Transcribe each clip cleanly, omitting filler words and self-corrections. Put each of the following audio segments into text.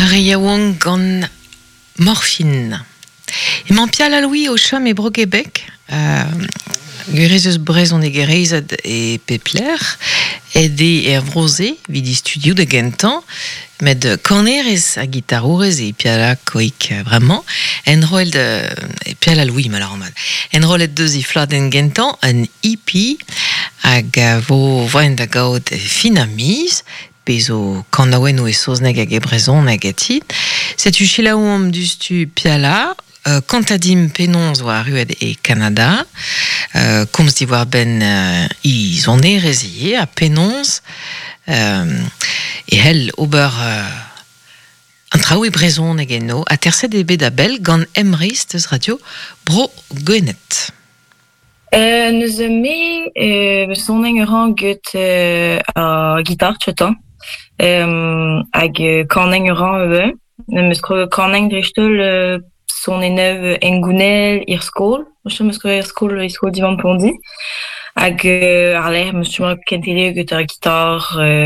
Maria Wong gant morphine. Emañ pial a Louis o chom e Broquebec, gurez eus brezon e gerezet e pepler, e vrose, vidi studio de gentan, met cornerez a guitarourez e piala koik vraiment, en roel de piala Louis malheureusement. En roel deus e fladen gentan, un hippie, hag vo voen da gaout finamis, pezo kanaouen o e sozneg hag e brezon hag e tit. Setu chilaoum dustu piala, kantadim penons war rued e Canada, komz diwar ben i zonne rezie a penons, e hel ober an traoù e brezon eno a terset e bet a bel gant emriz deus radio bro gwenet. Neus me soneng ran get a gitar tchetan, hag kaneng ran ewe, neus kaneng drechtol son eneuv engounel ir skol, meus ir skol divan pondi, hag ar ler meus kentele get ar gitar,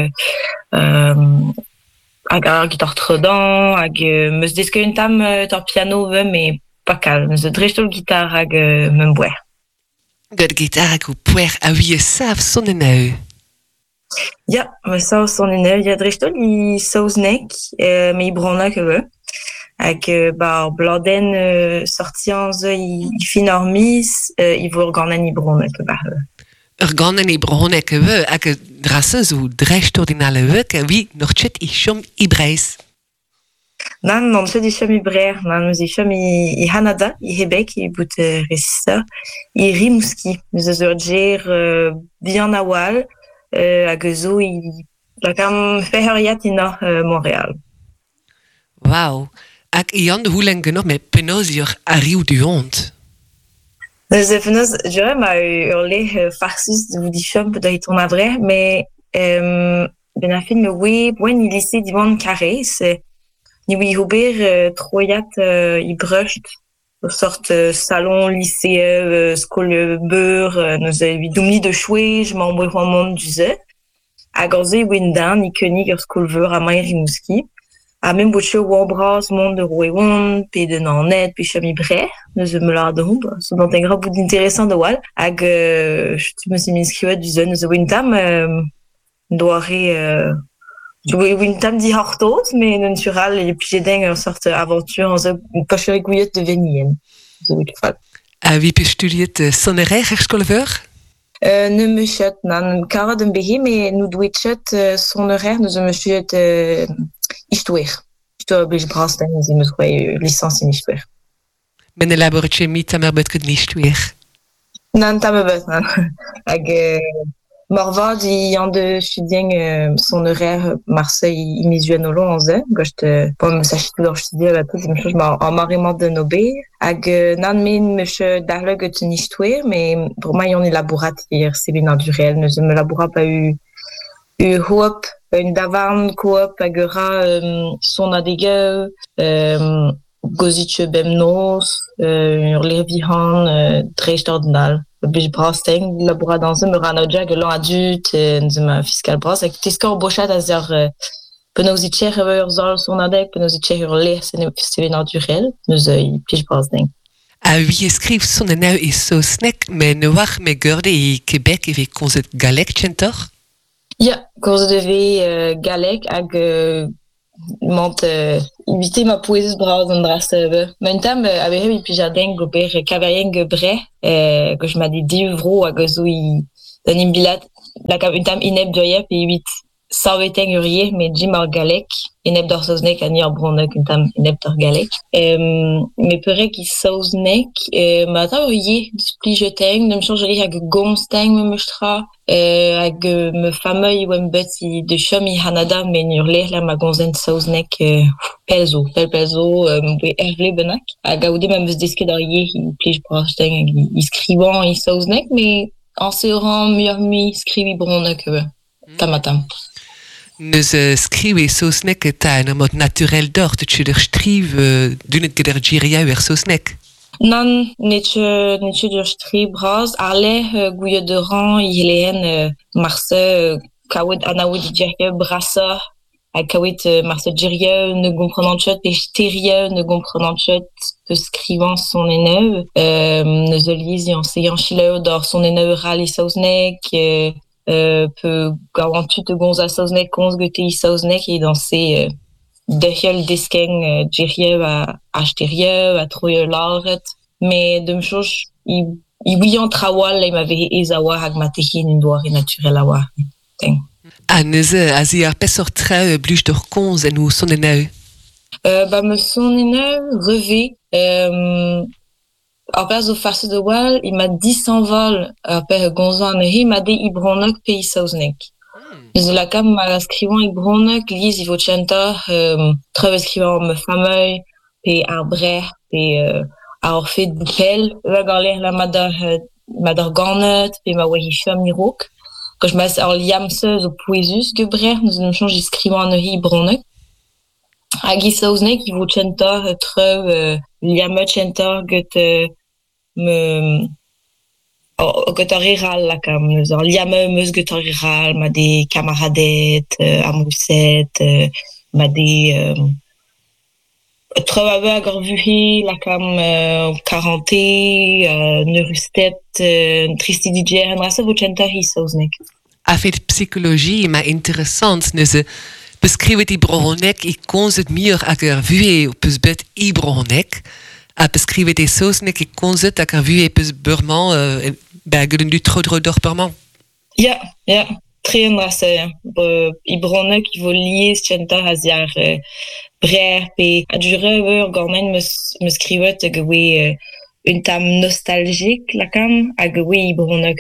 hag ar gitar tredan, hag meus deske un tam tar piano ewe, me pa kal, meus drechtol gitar hag meun bouer. Gant gitar hag o pouer a wie sav son eneu. Ja, me sav son eneu, ya drechtol i saouznek, me i bronak ewe. Hag bladen sorti an ze i fin ar mis, i vor ganen i bronek Ur ganen e bronek ewe hag drasseuz o drechtol din al ewe ka vi nor tchet i chom i breiz. Nan tchet i chom i brer, nan meus i chom i Canada, i Hebek, i bout resistor, i Rimouski, meus eus ur djer bihan a wal, hag zo i lakam feheriat ina Montréal. Wow. Hag ian de houlenn ganeoc'h me penaos ur a rioù du hont. Neus penaos, jure ma ur le farsus de di chom peud a ton a vre, me ben a fin me oe poen i lise divan karez, ni oe ober troiat i brecht, o sort salon lycée skol beur, neus evit doumni de chouej, ma oe c'hoant du ze, hag ar ze oen dan i kenig ur skol veur a mai Rimouski. A même bouche ou bras monde de rouen pe de nanet pe chami brer neus me la domb so dans un grand bout intéressant de wal hag je me suis inscrit du zone de wintam doare je voulais wintam di hortos mais natural et puis j'ai une sorte aventure en pas chéri gouillet de venien so ik fal A vi pe studiet sonerer er skolveur? Ne me chet nan kara d'un behe mais nous doit chet sonerer nous me chet Istouer. Istouer bej brasten, ze meus gwez licence in istouer. Men elaboretche mi tamer bet ket n'istouer. Nan tamer bet, nan. Hag morvad i an de studien son horaire Marseille i mizuan olo an ze. Gost pom sachitou d'or studie a tout, me choj ma an marement de nobe. Hag nan men meus darleg et un istouer, mais pour moi yon elaborat ir sebenan du réel. Neus me labourat pa u hoop, une davarn coop agera son adegeu gozitche bemnos ur lervihan drecht ordinal bej brasteng labora dans me ranodja gelan adut nzema fiscal bras ak tiskor bochat azer penozitcher ur zol son adeg penozitcher ur ler c'est naturel neus i pij brasteng. A vi eskriv son eneu e saozneg, me ne war me gurde e Québec e ve konzet galek tchentor? Ja, koz deve galek hag mont evite ma poesis bras an dras men tam a vefe pijadeng gober kaverien bre goj ma de divro hag zo i dan imbilat la un tam ineb doyer pe evit saveteng urie me jim ar galek ineb d'ar saozneg ani ar bronek un tam ineb d'ar galek me perek i saozneg ma ta urie pli jeteng nem chanjeri hag gomsteng me meustra hag me fameuil oem bet i de chom i Canada men ur ler la ma gonzen saozneg pelzo me ervle benak hag aoude ma meus desket ar ie i plij brasteng hag i skrivan i saozneg me an seuran mi skrivi bronek tamatam. Neus skriv e saozneg eta en mod naturel d'or te tchud ur striv dunet ket ur djiria ur saozneg? Nan, netche dur stri braz, ale gouillet de ran, i helen marse, kaout anaout djerke brassa, kawit Marcel Girieu, ne comprenant chot, pe stéria, ne comprenant chot, de scrivant son éneu, ne zoliz y enseignant chileur d'or son éneu rali sausnek, peut garantu de gonza sausnek, gonz gete sausnek, et dans ses, de hiel deskeng Girieu à stéria, à troyer l'arret, mais de m'chouch, il bouillant trawal, il m'avait ezawa hagmatehi, une doire naturelle awa. As ar pesor tra bluch d'ur konz en ou son eneu? Me son eneu revé, en place de face de wall, il m'a dit sans vol, per gonzan il m'a dit ibronok pe sausnek. Dus la cam m'a scrivant ibronok, lise il vochenta, treve scrivant me fameuil, pe arbre, pe a orfait de boupel, la galère la madar ganet, pe ma wahisham mirok. Quand je m'as en liamseuse au poésus que bref nous nous change scrivant en ibronok. Agi sausnek il vochenta treve liamechenta get me gotariral la cam nous liame meus gotariral ma des camaradettes à Mousset ma des treve agor vuhi la cam 40 neurustet tristi DJ en rasa vochenta hi sausnek. A fait psychologie ma interessant ne se beskrivet ibronek I konzet mieux ak er vue peus bet ibronek a beskrivet e sausnek I konzet ak er vue peus beurman geden du trodro dorperman. Ja, très en rasa ibronek I vo lies chenta haziar brer pe adjure gormen me scrivet que oui une tam nostalgique la cam a que oui ibronek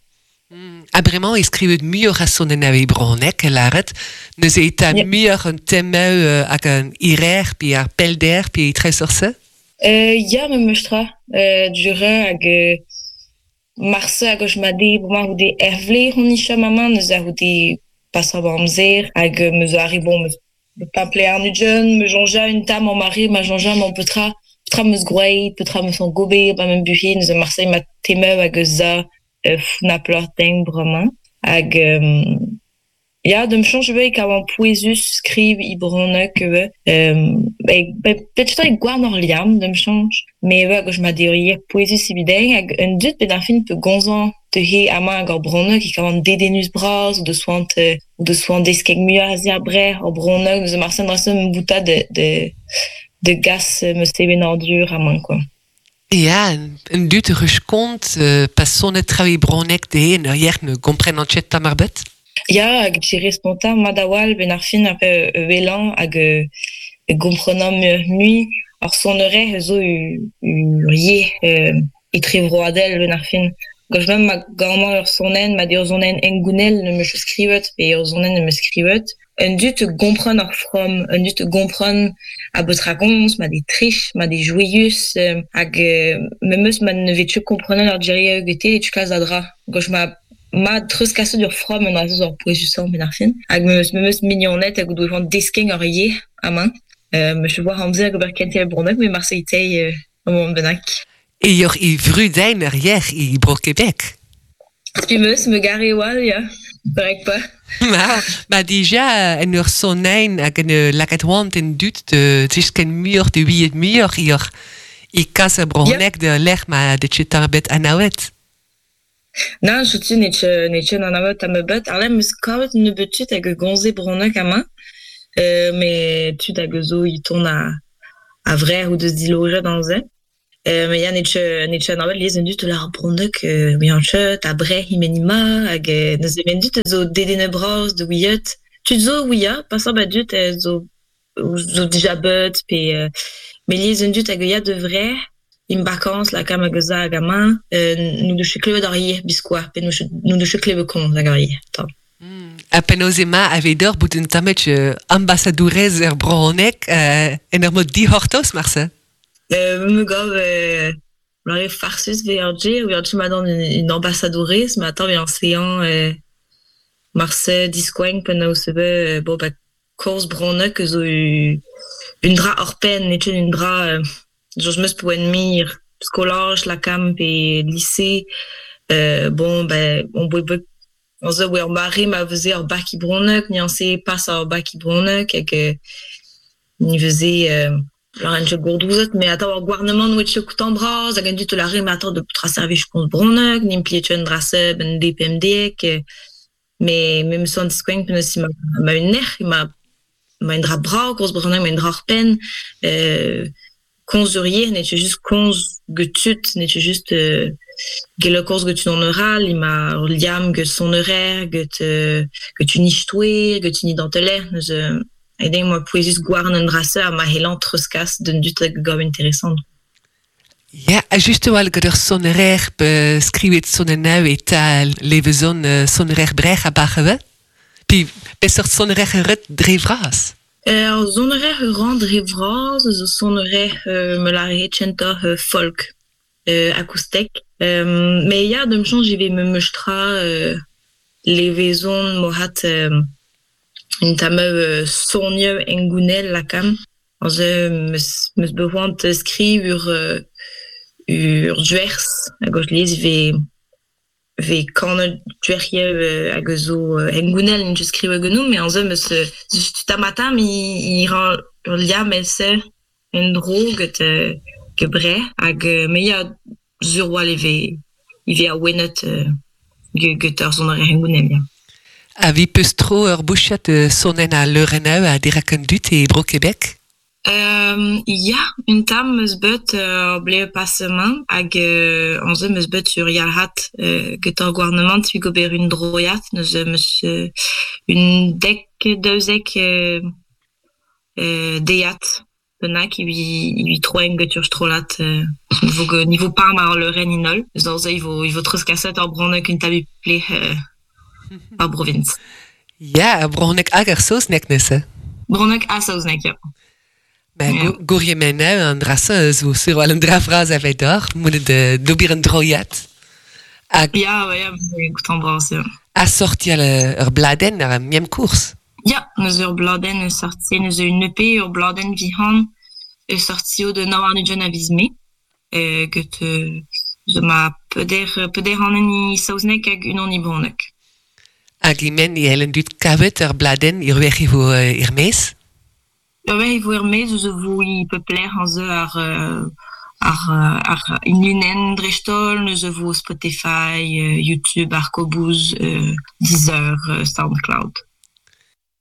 A vraiment escrivet mieux a son eneu ibronek laret ne se eta mieux un temeu ak un irer pi ar pelder pi tresorse? Ja, me mostra dure ag marse ag madi bon de ervle honisha maman nous a houti passa bamzer ag me zari bon me pample un jeune me jonja une tam en mari ma jonja mon petra me sgwei petra me son gobe ba même buhi nous a marse ma temeu ag za na plorteng vraiment ag ja de me change be quand poésus scrive ibronek peut-être I guarnor liam de me change mais que je m'a dit poésus ibideng ag un dut ben fin peu gonzan de he ama ag bronek qui quand dédenus bras ou de soin d'eskeg mieux azia bre au bronek nous marsen rasem bouta de gas me seben endur à main quoi. Ja, un dut ruskont pas sonnet travi bronek de en hier ne comprenant chet tamarbet? Ja, ag jiri spontan madawal ben ar fin ap velan ag comprenant mui ar sonere zo rie I trevroadel ben ar fin. Goj même ma gamma ur sonen ma dir sonen engounel ne me skrivet pe ur sonen ne me skrivet. Un dut gompren ar from, un dut gompren a beut ragons, ma des triches, ma des joyeux hag memeus ma ne vetu komprenan ar diri gete et tu kaz adra. Goj ma treus kasse dur from en razo ar poezusan ben ar fin. Hag memeus mignonnet hag doe vant deskeng ar ye a main. Me je vois amzer gober kentel bronek mais Marseille tei moment benak. Et yor I vrudein hier I bro Québec. Spimeus me gare wal ja. Brek pas. Ma déjà en ur sonein ag en lakatwant en dut de tisken mur de wie mur hier I kas bronek de l'er ma de chetarbet anawet. Non, je suis netche nanawet a me bet. Arlem me skavet ne betut ag gonze bronek a main. Mais tu ag zo I tourne à vrai ou de diloge dans un. Mais ja netche nanawet les dut la bronek mianchet a bre himenima ag ne zemen dut zo dedene bras de wiet. Tu zo wia passant ba dut zo déjà bet pe mais les dut ag ya de vrai in vacances la cam ag za ag a main nous de cheklevet ar ye biskoa pe nous de cheklevet kon ag ar ye. A penozema avait d'or bout un tamet ambassadorez bronek en er mod di hortos marse? Me gav la farsus VRG ou tu m'as donné une ambassadrice mais attends bien séant Marseille discoing pendant ce bon bah course bronek que zo une dra orpen et une dra je me suis admire collage la camp et lycée bon ben on boit Also we mari ma faisait ar baki bronek, ni anse pas ar baki bronek, ni faisait la je gourdouzet, mais attends ar gouvernement wet je coutant bras, a gendu la rime attends de tra service compte bronek, ni plietchen drasse ben DPMD, mais même son squink ne si ma une ner, ma une drap bras, grosse bronek, ma une drap pen, konzurier, n'est juste konz getut, n'est juste gele koz get tu en oral, il m'a liam get son horaire, get tu niche touer, get tu ni denteler, et donc moi poésie guarn en drassa ma helan troskas d'un dut gob intéressant. Ja, juste wel que son horaire skrivet son nou et al levezon son horaire brech a bagwe. Puis besser son horaire ret drevras. Son horaire rend drevras, son horaire me la rechenta folk acoustique. Mais il y a de me j'y vais me mostra les vaisons mohat une tame sonje engunel la cam also me bewohnt skriv ur dwers a gauche lise ve kan dwerje a gezo engunel in just skrive genou mais also me se tamatam i rend liam esse en drog gebre hag me ya zur leve i ve a wenet geter son engunel ja. A vi peus tro ur bouchat sonen a leurenau a dirakendut e Bro Québec? Ja, une tam meus bet ble passement hag onze meus bet sur yalhat get ar gouvernement tu gober une droyat neus meus une dek deuzek deyat bennak i troen get ur strolat niveau pas mar leuren inol eus il faut treskaset ar bronek un tabi ple ar province. Ja, bronek hag ar saozneg nese. Bronek a saozneg, ja. Maar gourje mij nou aan drassen, zo sur wel een drafras avec d'or, moet de dobir een droyat. Ja, goed embrasse. A sorti ur bladen naar miem koers. Ja, neus ur bladen est sorti, neus une EP ur bladen vihan est sorti de nawarnu jen a vizme, que je ma peder hanen i saozneg hag unan i bronek. Hag imen i helen dut kavet ur bladen i ruech i vo ir mes. Ouais, il faut aimer, je vous il peut plaire en ze ar inunen drestol, je vous Spotify, YouTube, Arcobuz, Deezer, SoundCloud.